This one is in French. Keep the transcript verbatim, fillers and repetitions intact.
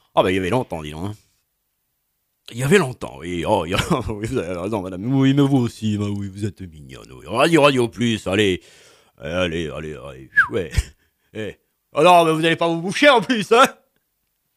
Ah bah il y avait longtemps, dis donc. Hein. Il y avait longtemps, oui. Oh, il y a... oui, vous avez raison, madame. Oui, mais vous aussi, bah oui, vous êtes mignonne. Oui. Radio, radio plus, allez. Allez, allez, allez. Ouais. Eh. Alors, mais vous n'allez pas vous boucher en plus, hein